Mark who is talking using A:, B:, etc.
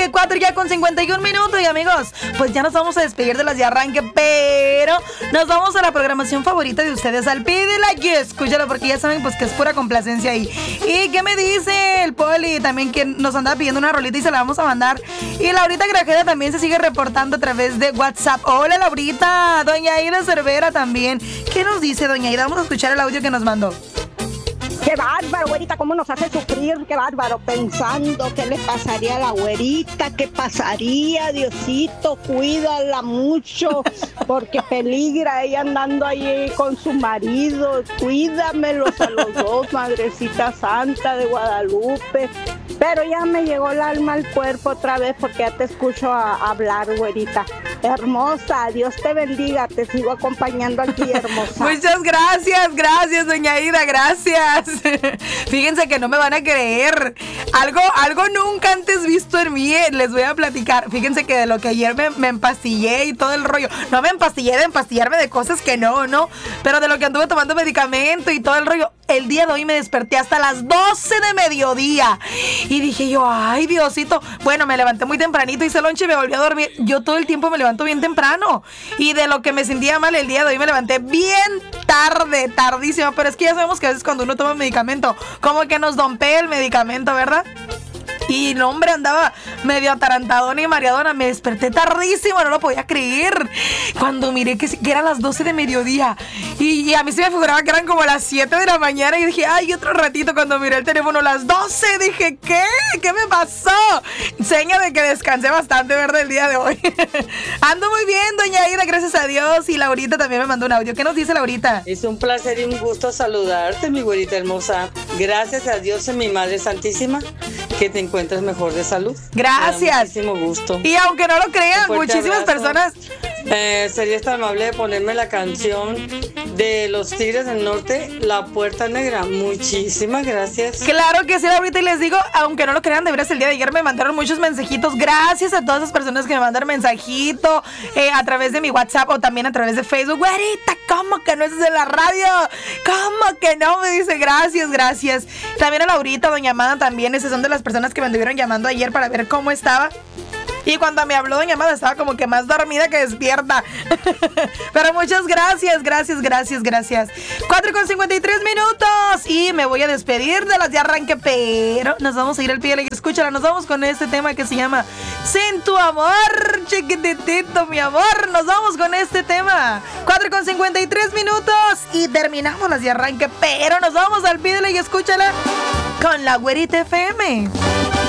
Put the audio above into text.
A: arranque, 4 ya con 51 minutos. Y amigos, pues ya nos vamos a despedir de las de arranque, pero nos vamos a la programación favorita de ustedes, al pídela y escúchalo, porque ya saben pues que es pura complacencia ahí. ¿Y qué me dice el Poli? También que nos anda pidiendo una rolita y se la vamos a mandar. Y Laurita Grajeda también se sigue reportando a través de WhatsApp. Hola Laurita, doña Aida Cervera también. ¿Qué nos dice doña Aida? Vamos a escuchar el audio que nos mandó.
B: Qué bárbaro, güerita, cómo nos hace sufrir, qué bárbaro, pensando qué le pasaría a la güerita, qué pasaría, Diosito, cuídala mucho, porque peligra ella andando ahí con su marido, cuídamelos a los dos, Madrecita Santa de Guadalupe. Pero ya me llegó el alma al cuerpo otra vez, porque ya te escucho hablar, güerita. Hermosa, Dios te bendiga, te sigo acompañando aquí, hermosa.
A: Muchas gracias, doña Aida, gracias. Fíjense que no me van a creer. Algo nunca antes visto en mí, les voy a platicar. Fíjense que de lo que ayer me empastillé y todo el rollo. No me empastillé de empastillarme de cosas que no. Pero de lo que anduve tomando medicamento y todo el rollo. El día de hoy me desperté hasta las 12 de mediodía. Y dije yo, ay, Diosito. Bueno, me levanté muy tempranito, hice lonche y me volví a dormir. Yo todo el tiempo me levanto bien temprano. Y de lo que me sentía mal el día de hoy me levanté bien tarde, tardísimo. Pero es que ya sabemos que a veces cuando uno toma medicamento, como que nos dompea el medicamento, ¿verdad? Y no, hombre, andaba medio atarantadona y mareadona. Me desperté tardísimo, no lo podía creer. Cuando miré que eran las 12 de mediodía. Y a mí se me figuraba que eran como las 7 de la mañana. Y dije, ay, otro ratito. Cuando miré el teléfono, las 12. Dije, ¿qué? ¿Qué me pasó? Seña de que descansé bastante, ¿verdad? El día de hoy. Ando muy bien, doña Aida, gracias a Dios. Y Laurita también me mandó un audio. ¿Qué nos dice Laurita?
C: Es un placer y un gusto saludarte, mi güerita hermosa. Gracias a Dios y mi Madre Santísima, que te encuentres mejor de salud.
A: Gracias.
C: Muchísimo gusto.
A: Y aunque no lo crean, muchísimas personas.
C: Serías tan amable de ponerme la canción de los Tigres del Norte, La Puerta Negra. Muchísimas gracias.
A: Claro que sí, ahorita, y les digo, aunque no lo crean, de veras el día de ayer me mandaron muchos mensajitos. Gracias a todas las personas que me mandaron mensajito a través de mi WhatsApp o también a través de Facebook. Güerita, ¿cómo que no es de la radio? ¿Cómo que no? Me dice, gracias. También a Laurita, doña Amada también. Esas son de las personas que me anduvieron llamando ayer para ver cómo estaba. Y cuando me habló doña Amada estaba como que más dormida que despierta. Pero muchas gracias. 4:53 minutos. Y me voy a despedir de las de arranque, pero nos vamos a ir al pie de la escúchala. Nos vamos con este tema que se llama Sin tu amor, chiquititito, mi amor. Nos vamos con este tema. 4:53 minutos. Y terminamos las de arranque, pero nos vamos al pie de la escúchala con la Güerita FM.